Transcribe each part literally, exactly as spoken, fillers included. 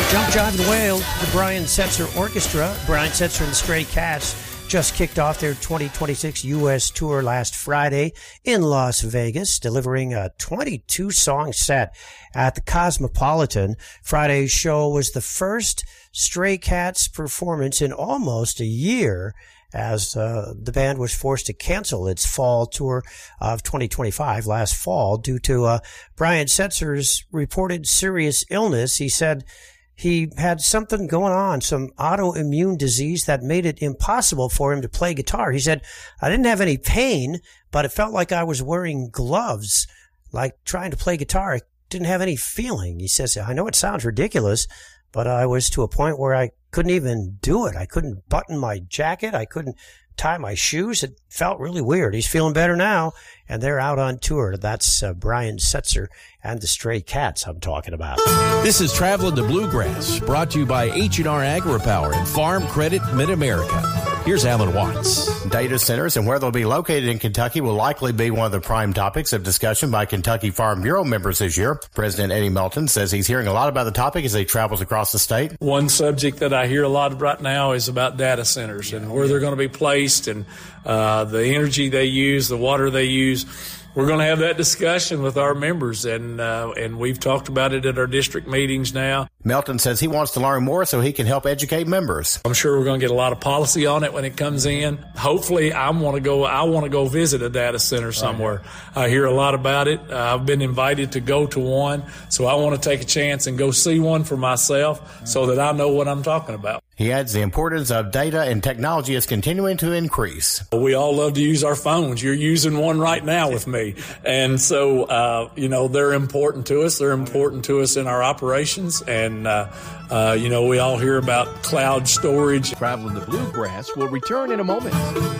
Jump, Jive, and Wail, the Brian Setzer Orchestra. Brian Setzer and the Stray Cats just kicked off their twenty twenty-six U S tour last Friday in Las Vegas, delivering a twenty-two song set at the Cosmopolitan. Friday's show was the first Stray Cats performance in almost a year, as uh, the band was forced to cancel its fall tour of twenty twenty-five last fall due to uh, Brian Setzer's reported serious illness. He said he had something going on, some autoimmune disease that made it impossible for him to play guitar. He said, I didn't have any pain, but it felt like I was wearing gloves, like trying to play guitar. I didn't have any feeling. He says, I know it sounds ridiculous, but I was to a point where I couldn't even do it. I couldn't button my jacket. I couldn't tie my shoes. It felt really weird. He's feeling better now, and they're out on tour. That's uh, Brian Setzer and the Stray Cats I'm talking about. This is Traveling the Bluegrass, brought to you by H and R AgriPower and Farm Credit Mid-America. Here's Alan Watts. Data centers and where they'll be located in Kentucky will likely be one of the prime topics of discussion by Kentucky Farm Bureau members this year. President Eddie Melton says he's hearing a lot about the topic as he travels across the state. One subject that I hear a lot right now is about data centers and where they're going to be placed and uh, the energy they use, the water they use. We're going to have that discussion with our members, and uh, and we've talked about it at our district meetings now. Melton says he wants to learn more so he can help educate members. I'm sure we're going to get a lot of policy on it when it comes in. Hopefully, I want to go. I want to go visit a data center somewhere. I hear a lot about it. Uh, I've been invited to go to one, so I want to take a chance and go see one for myself so that I know what I'm talking about. He adds the importance of data and technology is continuing to increase. We all love to use our phones. You're using one right now with me. And so, uh, you know, they're important to us. They're important to us in our operations. And, uh, uh, you know, we all hear about cloud storage. Traveling the Bluegrass will return in a moment.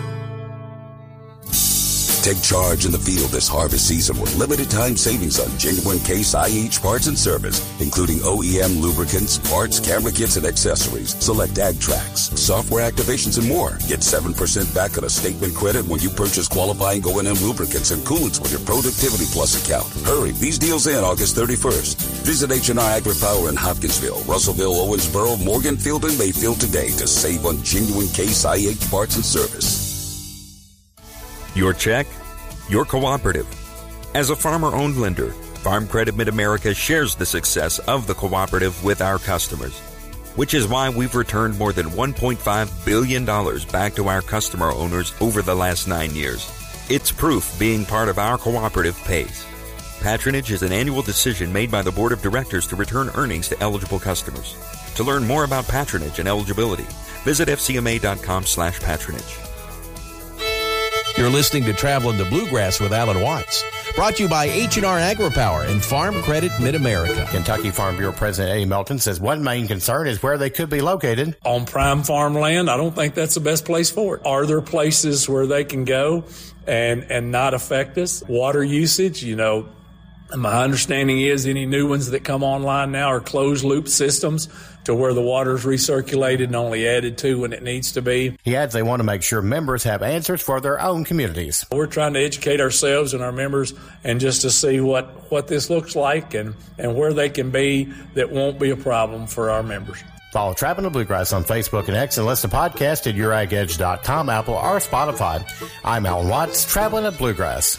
Take charge in the field this harvest season with limited time savings on genuine Case I H parts and service, including O E M lubricants, parts, camera kits, and accessories. Select ag tracks, software activations, and more. Get seven percent back on a statement credit when you purchase qualifying O and M lubricants and coolants with your Productivity Plus account. Hurry, these deals end August thirty-first. Visit H and R AgriPower in Hopkinsville, Russellville, Owensboro, Morganfield, and Mayfield today to save on genuine Case I H parts and service. Your check, your cooperative. As a farmer-owned lender, Farm Credit Mid-America shares the success of the cooperative with our customers, which is why we've returned more than one point five billion dollars back to our customer owners over the last nine years. It's proof being part of our cooperative pays. Patronage is an annual decision made by the Board of Directors to return earnings to eligible customers. To learn more about patronage and eligibility, visit f c m a dot com slash patronage. You're listening to Traveling the Bluegrass with Alan Watts, brought to you by H and R AgriPower and Farm Credit Mid-America. Kentucky Farm Bureau President Eddie Melton says one main concern is where they could be located. On prime farmland, I don't think that's the best place for it. Are there places where they can go and, and not affect us? Water usage, you know, my understanding is any new ones that come online now are closed-loop systems to where the water is recirculated and only added to when it needs to be. He adds they want to make sure members have answers for their own communities. We're trying to educate ourselves and our members and just to see what, what this looks like and, and where they can be that won't be a problem for our members. Follow Traveling the Bluegrass on Facebook and X and listen to podcast at your ag edge dot com, Apple, or Spotify. I'm Alan Watts, Traveling the Bluegrass.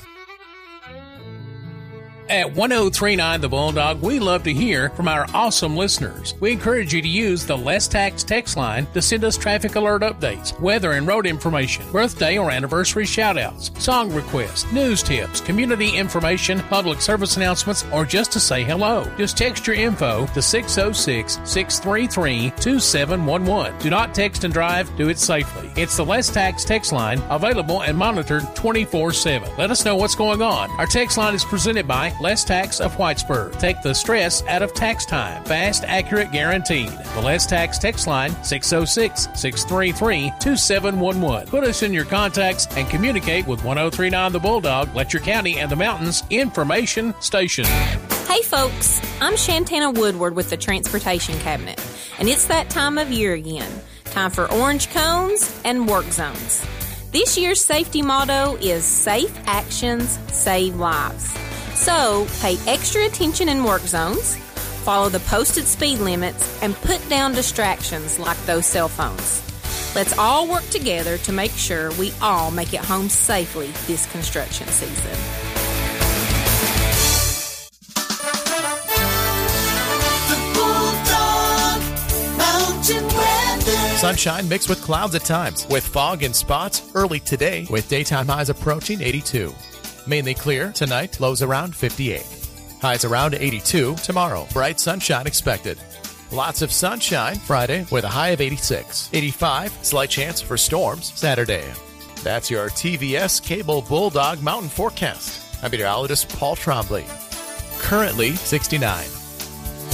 At one oh three point nine The Bulldog, we love to hear from our awesome listeners. We encourage you to use the Less Tax text line to send us traffic alert updates, weather and road information, birthday or anniversary shout-outs, song requests, news tips, community information, public service announcements, or just to say hello. Just text your info to six oh six, six three three, two seven one one. Do not text and drive. Do it safely. It's the Less Tax text line, available and monitored twenty-four seven. Let us know what's going on. Our text line is presented by Less Tax of Whitesburg. Take the stress out of tax time. Fast, accurate, guaranteed. The Less Tax text line, six oh six, six three three, two seven one one. Put us in your contacts and communicate with one oh three point nine The Bulldog, Letcher County and the Mountains Information Station. Hey folks, I'm Shantana Woodward with the Transportation Cabinet, and it's that time of year again. Time for orange cones and work zones. This year's safety motto is Safe Actions Save Lives. So, pay extra attention in work zones, follow the posted speed limits, and put down distractions like those cell phones. Let's all work together to make sure we all make it home safely this construction season. Sunshine mixed with clouds at times, with fog and spots early today, with daytime highs approaching eighty-two. Mainly clear tonight, lows around fifty-eight. Highs around eighty-two tomorrow. Bright sunshine expected. Lots of sunshine Friday with a high of eighty-six. eighty-five, slight chance for storms Saturday. That's your T V S Cable Bulldog Mountain Forecast. I'm meteorologist Paul Trombley. Currently sixty-nine.